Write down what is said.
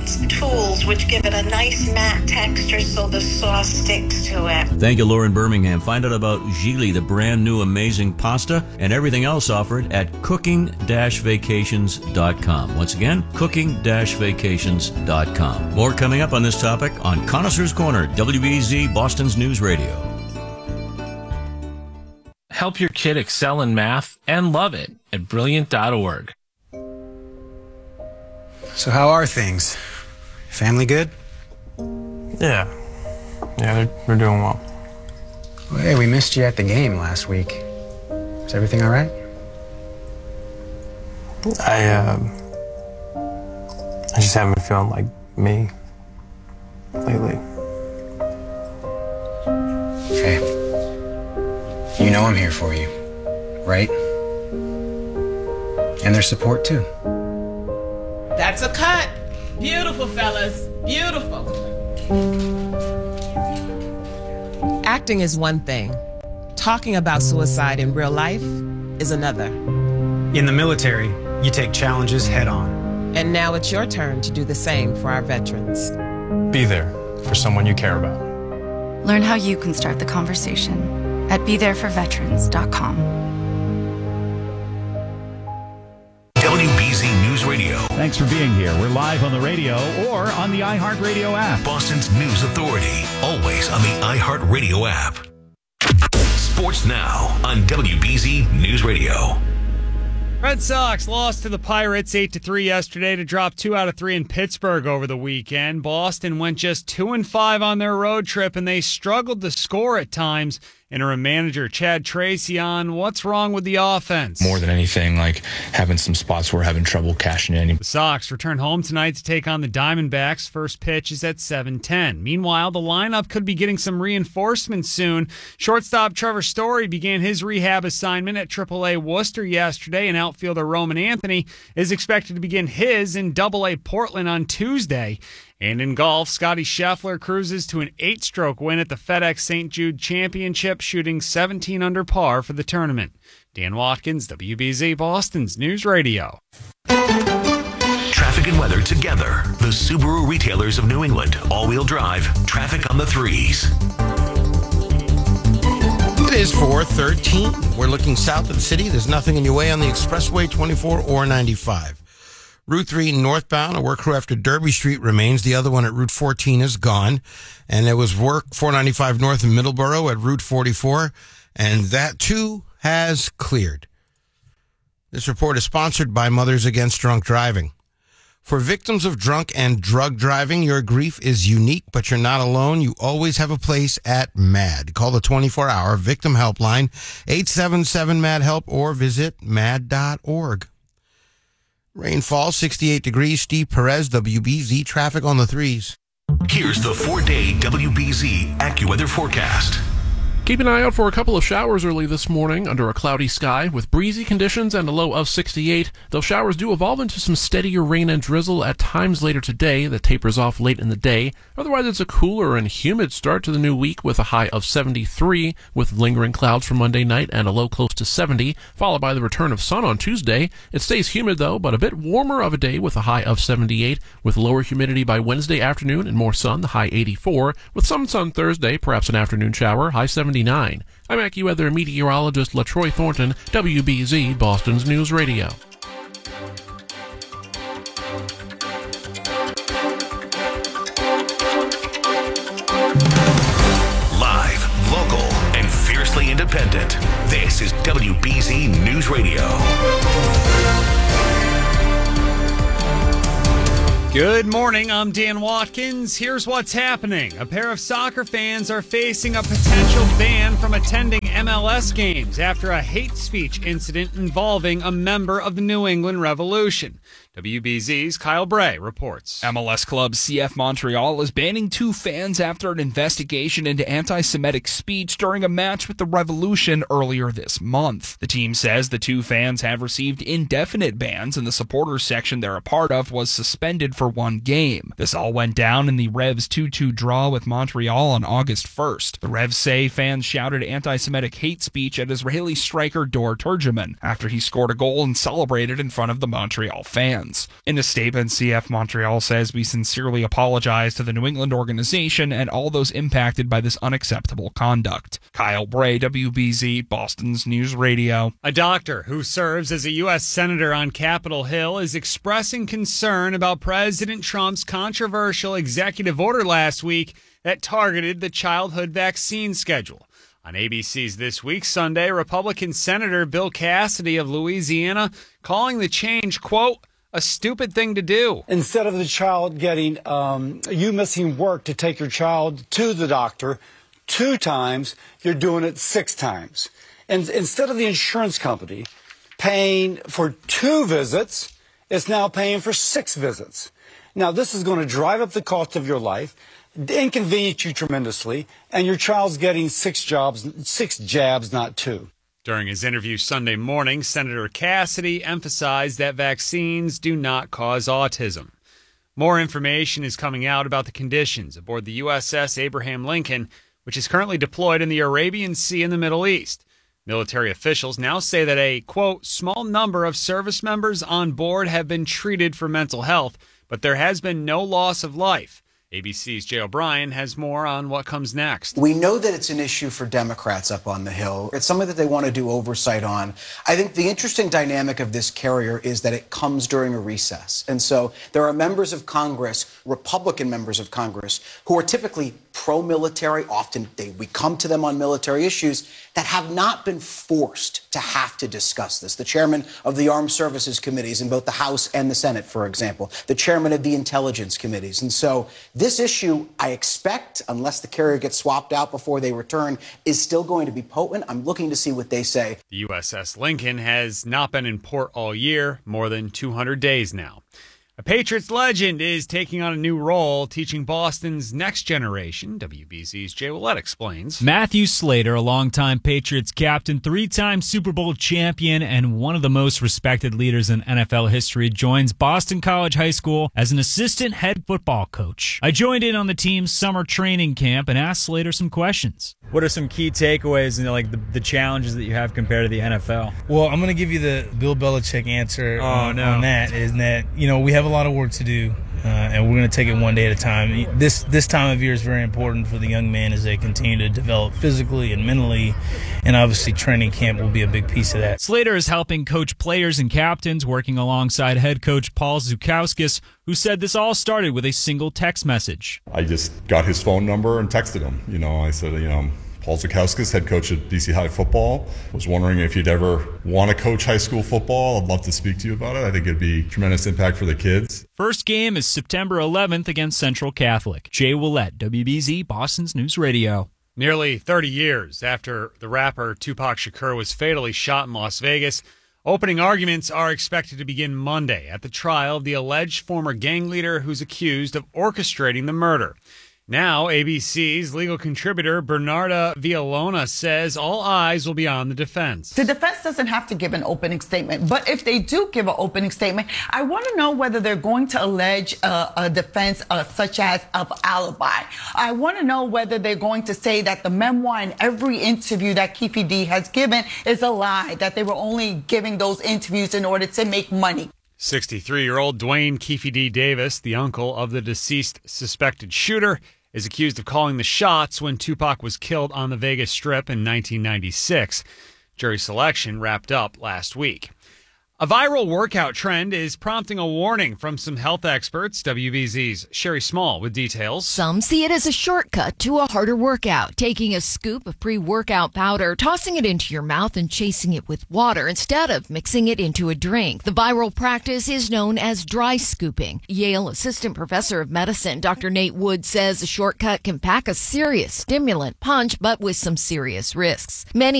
tools which give it a nice matte texture so the sauce sticks to it. Thank you, Lauren Birmingham. Find out about Gili, the brand new amazing pasta, and everything else offered at cooking-vacations.com. Once again, cooking-vacations.com. More coming up on this topic on Connoisseur's Corner, WBZ, Boston's News Radio. Help your kid excel in math and love it at Brilliant.org. So how are things? Family good? Yeah, they're doing well. Well, hey, we missed you at the game last week. Is everything all right? I just haven't been feeling like me lately. Hey, you know I'm here for you, right? And there's support too. That's a cut. Beautiful, fellas. Beautiful. Acting is one thing. Talking about suicide in real life is another. In the military, you take challenges head on. And now it's your turn to do the same for our veterans. Be there for someone you care about. Learn how you can start the conversation at BeThereForVeterans.com. WBZ News Radio. Thanks for being here. We're live on the radio or on the iHeartRadio app. Boston's News Authority. Always on the iHeartRadio app. Sports Now on WBZ News Radio. Red Sox lost to the Pirates 8-3 yesterday to drop 2 out of 3 in Pittsburgh over the weekend. Boston went just 2-5 on their road trip, and they struggled to score at times. Interim manager Chad Tracy on what's wrong with the offense. More than anything, like having some spots where we're having trouble cashing in. The Sox return home tonight to take on the Diamondbacks. First pitch is at 7:10. Meanwhile, the lineup could be getting some reinforcements soon. Shortstop Trevor Story began his rehab assignment at AAA Worcester yesterday, and outfielder Roman Anthony is expected to begin his in AA Portland on Tuesday. And in golf, Scotty Scheffler cruises to an 8-stroke win at the FedEx St. Jude Championship, shooting 17 under par for the tournament. Dan Watkins, WBZ, Boston's News Radio. Traffic and weather together. The Subaru retailers of New England. All-wheel drive. Traffic on the 3s. It is 4:13. We're looking south of the city. There's nothing in your way on the Expressway 24 or 95. Route 3 northbound, a work crew after Derby Street remains. The other one at Route 14 is gone. And there was work 495 north in Middleborough at Route 44. And that, too, has cleared. This report is sponsored by Mothers Against Drunk Driving. For victims of drunk and drug driving, your grief is unique, but you're not alone. You always have a place at MAD. Call the 24-hour victim helpline, 877-MAD-HELP, or visit mad.org. Rainfall, 68 degrees. Steve Perez, WBZ, traffic on the 3s. Here's the 4-day WBZ AccuWeather forecast. Keep an eye out for a couple of showers early this morning under a cloudy sky with breezy conditions and a low of 68. Those showers do evolve into some steadier rain and drizzle at times later today that tapers off late in the day. Otherwise, it's a cooler and humid start to the new week with a high of 73 with lingering clouds for Monday night and a low close to 70, followed by the return of sun on Tuesday. It stays humid, though, but a bit warmer of a day with a high of 78 with lower humidity by Wednesday afternoon and more sun, the high 84, with some sun Thursday, perhaps an afternoon shower, high 79. I'm AccuWeather meteorologist LaTroy Thornton, WBZ, Boston's News Radio. Live, local, and fiercely independent. This is WBZ News Radio. Good morning, I'm Dan Watkins. Here's what's happening. A pair of soccer fans are facing a potential ban from attending MLS games after a hate speech incident involving a member of the New England Revolution. WBZ's Kyle Bray reports. MLS club CF Montreal is banning 2 fans after an investigation into anti-Semitic speech during a match with the Revolution earlier this month. The team says the 2 fans have received indefinite bans, and the supporters section they're a part of was suspended for 1 game. This all went down in the Revs 2-2 draw with Montreal on August 1st. The Revs say fans shouted anti-Semitic hate speech at Israeli striker Dor Turgeman after he scored a goal and celebrated in front of the Montreal fans. fans. In a statement, CF Montreal says, "We sincerely apologize to the New England organization and all those impacted by this unacceptable conduct." Kyle Bray, WBZ, Boston's News Radio. A doctor who serves as a U.S. Senator on Capitol Hill is expressing concern about President Trump's controversial executive order last week that targeted the childhood vaccine schedule. On ABC's This Week Sunday, Republican Senator Bill Cassidy of Louisiana calling the change, quote, a stupid thing to do. Instead of the child getting, you missing work to take your child to the doctor 2 times, you're doing it 6 times. And instead of the insurance company paying for 2 visits, it's now paying for 6 visits. Now, this is going to drive up the cost of your life, inconvenience you tremendously, and your child's getting 6 jabs, not 2. During his interview Sunday morning, Senator Cassidy emphasized that vaccines do not cause autism. More information is coming out about the conditions aboard the USS Abraham Lincoln, which is currently deployed in the Arabian Sea in the Middle East. Military officials now say that a, quote, small number of service members on board have been treated for mental health, but there has been no loss of life. ABC's Jay O'Brien has more on what comes next. We know that it's an issue for Democrats up on the Hill. It's something that they want to do oversight on. I think the interesting dynamic of this carrier is that it comes during a recess. And so there are members of Congress, Republican members of Congress, who are typically pro-military. Often we come to them on military issues that have not been forced to have to discuss this. The chairman of the Armed Services Committees in both the House and the Senate, for example, the chairman of the Intelligence Committees. And so this issue, I expect, unless the carrier gets swapped out before they return, is still going to be potent. I'm looking to see what they say. The USS Lincoln has not been in port all year, more than 200 days now. A Patriots legend is taking on a new role, teaching Boston's next generation. WBZ's Jay Willett explains. Matthew Slater, a longtime Patriots captain, 3-time Super Bowl champion, and one of the most respected leaders in NFL history, joins Boston College High School as an assistant head football coach. I joined in on the team's summer training camp and asked Slater some questions. What are some key takeaways and the challenges that you have compared to the NFL? Well, I'm going to give you the Bill Belichick answer on that. Is that, we have a lot of work to do, and we're going to take it one day at a time. This time of year is very important for the young men as they continue to develop physically and mentally, and obviously training camp will be a big piece of that. Slater is helping coach players and captains, working alongside head coach Paul Zukowskis, who said this all started with a single text message. I just got his phone number and texted him. I said, Paul Zukowskis, head coach at BC High Football, was wondering if you'd ever want to coach high school football. I'd love to speak to you about it. I think it'd be tremendous impact for the kids. First game is September 11th against Central Catholic. Jay Willett, WBZ, Boston's News Radio. Nearly 30 years after the rapper Tupac Shakur was fatally shot in Las Vegas, opening arguments are expected to begin Monday at the trial of the alleged former gang leader who's accused of orchestrating the murder. Now, ABC's legal contributor Bernarda Villalona says all eyes will be on the defense. The defense doesn't have to give an opening statement, but if they do give an opening statement, I want to know whether they're going to allege a defense such as of alibi. I want to know whether they're going to say that the memoir and every interview that Keffe D has given is a lie, that they were only giving those interviews in order to make money. 63-year-old Dwayne Keffe D. Davis, the uncle of the deceased suspected shooter, is accused of calling the shots when Tupac was killed on the Vegas Strip in 1996. Jury selection wrapped up last week. A viral workout trend is prompting a warning from some health experts. WBZ's Sherry Small with details. Some see it as a shortcut to a harder workout, taking a scoop of pre-workout powder, tossing it into your mouth and chasing it with water instead of mixing it into a drink. The viral practice is known as dry scooping. Yale Assistant Professor of Medicine Dr. Nate Wood says a shortcut can pack a serious stimulant punch, but with some serious risks. Many